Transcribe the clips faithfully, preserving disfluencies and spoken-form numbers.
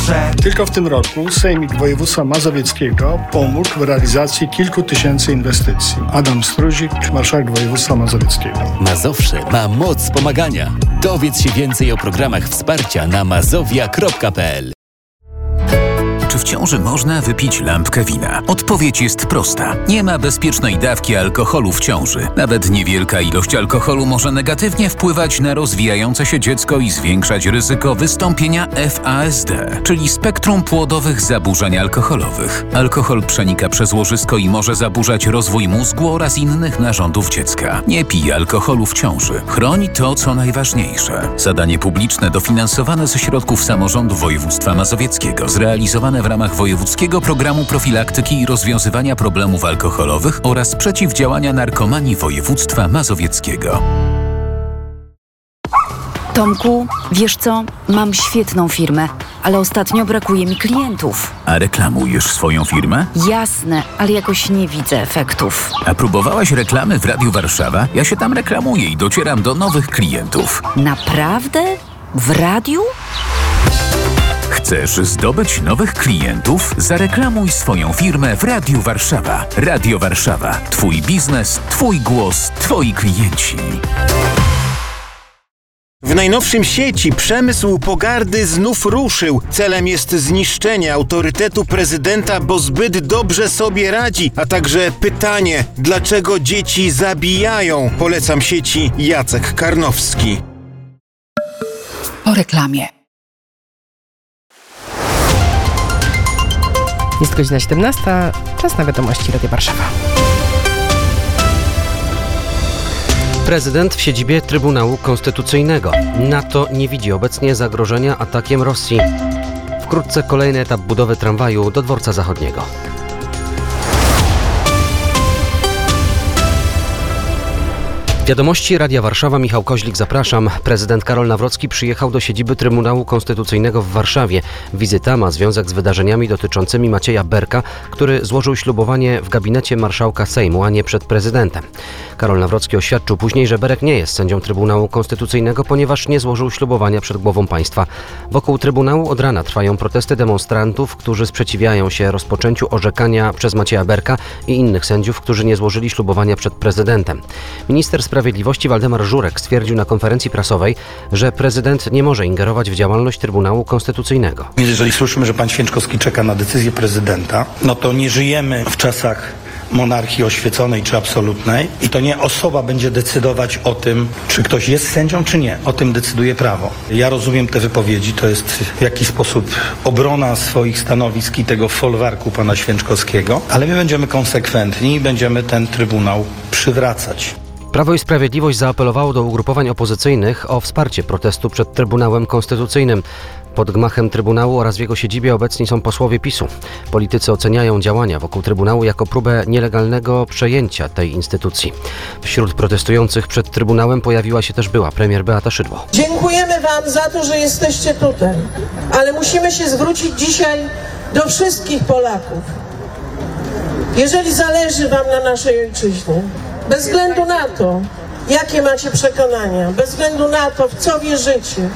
Mazowsze. Tylko w tym roku Sejmik Województwa Mazowieckiego pomógł w realizacji kilku tysięcy inwestycji. Adam Struzik, marszałek województwa mazowieckiego. Mazowsze ma moc pomagania. Dowiedz się więcej o programach wsparcia na mazowia kropka p l. Czy w ciąży można wypić lampkę wina? Odpowiedź jest prosta. Nie ma bezpiecznej dawki alkoholu w ciąży. Nawet niewielka ilość alkoholu może negatywnie wpływać na rozwijające się dziecko i zwiększać ryzyko wystąpienia F A S D, czyli spektrum płodowych zaburzeń alkoholowych. Alkohol przenika przez łożysko i może zaburzać rozwój mózgu oraz innych narządów dziecka. Nie pij alkoholu w ciąży. Chroń to, co najważniejsze. Zadanie publiczne dofinansowane ze środków samorządu województwa mazowieckiego, zrealizowane w ramach Wojewódzkiego Programu Profilaktyki i Rozwiązywania Problemów Alkoholowych oraz Przeciwdziałania Narkomanii Województwa Mazowieckiego. Tomku, wiesz co? Mam świetną firmę, ale ostatnio brakuje mi klientów. A reklamujesz swoją firmę? Jasne, ale jakoś nie widzę efektów. A próbowałaś reklamy w Radiu Warszawa? Ja się tam reklamuję i docieram do nowych klientów. Naprawdę? W radiu? Chcesz zdobyć nowych klientów? Zareklamuj swoją firmę w Radiu Warszawa. Radio Warszawa. Twój biznes, twój głos, twoi klienci. W najnowszym sieci przemysł pogardy znów ruszył. Celem jest zniszczenie autorytetu prezydenta, bo zbyt dobrze sobie radzi. A także pytanie, dlaczego dzieci zabijają? Polecam sieci Jacek Karnowski. Po reklamie. Jest godzina siedemnasta, czas na wiadomości Radia Warszawa. Prezydent w siedzibie Trybunału Konstytucyjnego. NATO nie widzi obecnie zagrożenia atakiem Rosji. Wkrótce kolejny etap budowy tramwaju do Dworca Zachodniego. Wiadomości Radia Warszawa, Michał Koźlik, zapraszam. Prezydent Karol Nawrocki przyjechał do siedziby Trybunału Konstytucyjnego w Warszawie. Wizyta ma związek z wydarzeniami dotyczącymi Macieja Berka, który złożył ślubowanie w gabinecie marszałka Sejmu, a nie przed prezydentem. Karol Nawrocki oświadczył później, że Berek nie jest sędzią Trybunału Konstytucyjnego, ponieważ nie złożył ślubowania przed głową państwa. Wokół Trybunału od rana trwają protesty demonstrantów, którzy sprzeciwiają się rozpoczęciu orzekania przez Macieja Berka i innych sędziów, którzy nie złożyli ślubowania przed prezydentem. Minister Sprawiedliwości Waldemar Żurek stwierdził na konferencji prasowej, że prezydent nie może ingerować w działalność Trybunału Konstytucyjnego. Jeżeli słyszymy, że pan Święczkowski czeka na decyzję prezydenta, no to nie żyjemy w czasach monarchii oświeconej czy absolutnej i to nie osoba będzie decydować o tym, czy ktoś jest sędzią, czy nie. O tym decyduje prawo. Ja rozumiem te wypowiedzi, to jest w jakiś sposób obrona swoich stanowisk i tego folwarku pana Święczkowskiego, ale my będziemy konsekwentni i będziemy ten Trybunał przywracać. Prawo i Sprawiedliwość zaapelowało do ugrupowań opozycyjnych o wsparcie protestu przed Trybunałem Konstytucyjnym. Pod gmachem Trybunału oraz w jego siedzibie obecni są posłowie PiSu. Politycy oceniają działania wokół Trybunału jako próbę nielegalnego przejęcia tej instytucji. Wśród protestujących przed Trybunałem pojawiła się też była premier Beata Szydło. Dziękujemy wam za to, że jesteście tutaj, ale musimy się zwrócić dzisiaj do wszystkich Polaków. Jeżeli zależy wam na naszej ojczyźnie, bez względu na to, jakie macie przekonania, bez względu na to, w co wierzycie,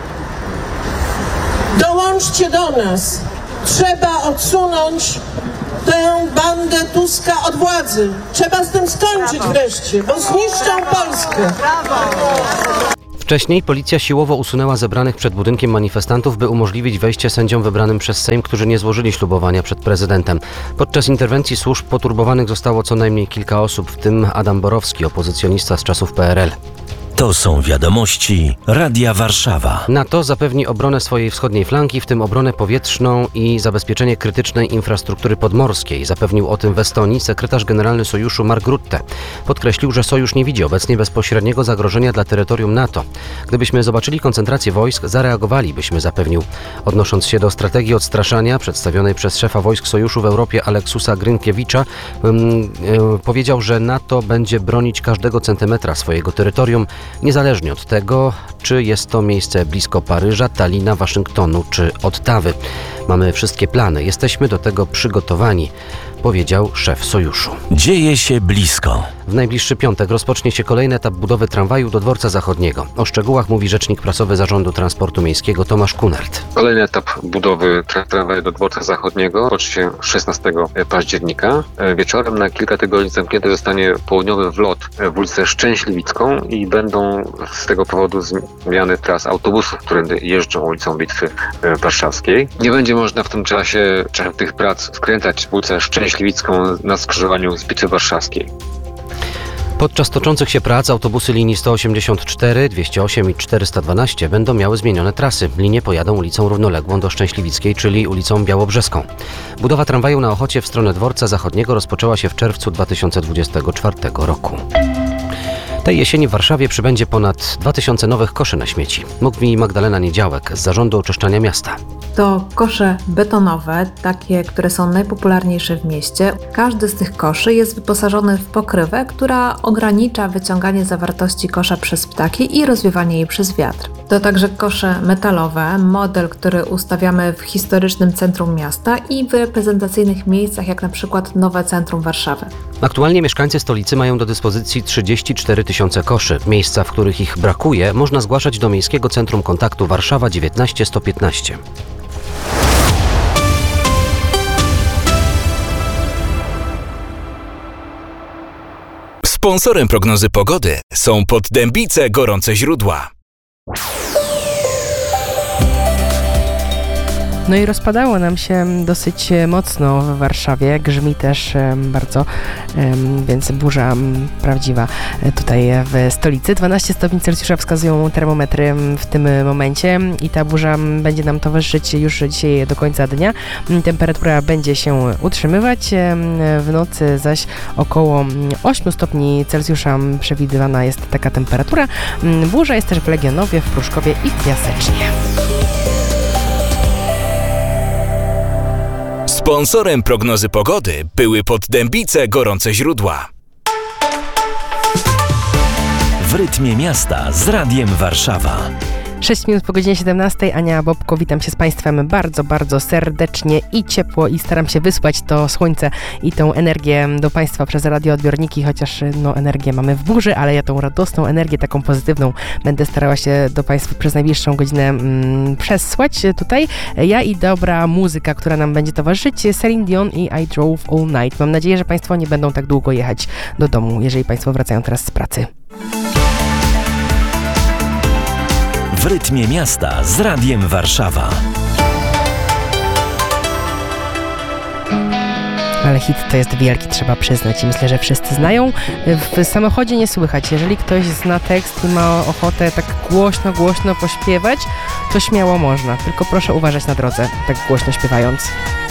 dołączcie do nas. Trzeba odsunąć tę bandę Tuska od władzy. Trzeba z tym skończyć wreszcie, bo zniszczą Polskę. Wcześniej policja siłowo usunęła zebranych przed budynkiem manifestantów, by umożliwić wejście sędziom wybranym przez Sejm, którzy nie złożyli ślubowania przed prezydentem. Podczas interwencji służb poturbowanych zostało co najmniej kilka osób, w tym Adam Borowski, opozycjonista z czasów P R L. To są wiadomości Radia Warszawa. NATO zapewni obronę swojej wschodniej flanki, w tym obronę powietrzną i zabezpieczenie krytycznej infrastruktury podmorskiej. Zapewnił o tym w Estonii sekretarz generalny Sojuszu Mark Rutte. Podkreślił, że Sojusz nie widzi obecnie bezpośredniego zagrożenia dla terytorium NATO. Gdybyśmy zobaczyli koncentrację wojsk, zareagowalibyśmy, zapewnił. Odnosząc się do strategii odstraszania przedstawionej przez szefa wojsk Sojuszu w Europie Aleksusa Grynkiewicza, um, um, powiedział, że NATO będzie bronić każdego centymetra swojego terytorium, niezależnie od tego, czy jest to miejsce blisko Paryża, Talina, Waszyngtonu czy Ottawy. Mamy wszystkie plany, jesteśmy do tego przygotowani, powiedział szef sojuszu. Dzieje się blisko. W najbliższy piątek rozpocznie się kolejny etap budowy tramwaju do Dworca Zachodniego. O szczegółach mówi rzecznik prasowy Zarządu Transportu Miejskiego Tomasz Kunert. Kolejny etap budowy tramwaju do Dworca Zachodniego rozpocznie się szesnastego października. Wieczorem na kilka tygodni zamknięty zostanie południowy wlot w ulicę Szczęśliwicką i będą z tego powodu zmiany tras autobusów, które jeżdżą ulicą Bitwy Warszawskiej. Nie będzie można w tym czasie, w czasie tych prac skręcać w ulicę Szczęśliwicką na skrzyżowaniu z Bitwy Warszawskiej. Podczas toczących się prac autobusy linii sto osiemdziesiąt cztery, dwieście osiem i czterysta dwanaście będą miały zmienione trasy. Linie pojadą ulicą równoległą do Szczęśliwickiej, czyli ulicą Białobrzeską. Budowa tramwaju na Ochocie w stronę Dworca Zachodniego rozpoczęła się w czerwcu dwa tysiące dwudziestego czwartego roku. Tej jesieni w Warszawie przybędzie ponad dwa tysiące nowych koszy na śmieci. Mówi Magdalena Niedziałek z Zarządu Oczyszczania Miasta. To kosze betonowe, takie, które są najpopularniejsze w mieście. Każdy z tych koszy jest wyposażony w pokrywę, która ogranicza wyciąganie zawartości kosza przez ptaki i rozwiewanie jej przez wiatr. To także kosze metalowe, model, który ustawiamy w historycznym centrum miasta i w reprezentacyjnych miejscach, jak na przykład nowe centrum Warszawy. Aktualnie mieszkańcy stolicy mają do dyspozycji trzydzieści cztery tysiące koszy. Miejsca, w których ich brakuje, można zgłaszać do Miejskiego Centrum Kontaktu Warszawa dziewiętnaście sto piętnaście. Sponsorem prognozy pogody są Poddębice Gorące Źródła. No i rozpadało nam się dosyć mocno w Warszawie, grzmi też bardzo, więc burza prawdziwa tutaj w stolicy. dwanaście stopni Celsjusza wskazują termometry w tym momencie i ta burza będzie nam towarzyszyć już dzisiaj do końca dnia. Temperatura będzie się utrzymywać, w nocy zaś około osiem stopni Celsjusza przewidywana jest taka temperatura. Burza jest też w Legionowie, w Pruszkowie i w Piasecznie. Sponsorem prognozy pogody były Poddębice Gorące Źródła. W rytmie miasta z Radiem Warszawa. sześć minut po godzinie siedemnastej. Ania Bobko, witam się z Państwem bardzo, bardzo serdecznie i ciepło i staram się wysłać to słońce i tą energię do Państwa przez radioodbiorniki, chociaż no energię mamy w burzy, ale ja tą radosną energię, taką pozytywną będę starała się do Państwa przez najbliższą godzinę mm, przesłać tutaj. Ja i dobra muzyka, która nam będzie towarzyszyć, Celine Dion i I Drove All Night. Mam nadzieję, że Państwo nie będą tak długo jechać do domu, jeżeli Państwo wracają teraz z pracy. W rytmie miasta z Radiem Warszawa. Ale hit to jest wielki, trzeba przyznać i myślę, że wszyscy znają. W samochodzie nie słychać. Jeżeli ktoś zna tekst i ma ochotę tak głośno, głośno pośpiewać, to śmiało można. Tylko proszę uważać na drodze, tak głośno śpiewając.